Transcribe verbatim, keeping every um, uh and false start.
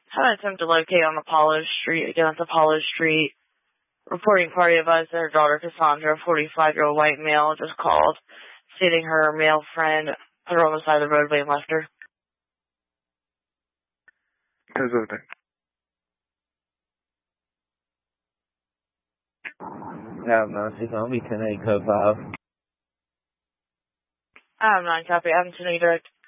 Had an attempt to locate on Apollo Street. Again, it's Apollo Street. Reporting party advised that her daughter Cassandra, a forty-five-year-old white male, just called, stating her male friend put her on the side of the roadway and left her. Who's over there? Yeah, no, she's gonna be ten eight code five. I have nine copy. I haven't seen any direct.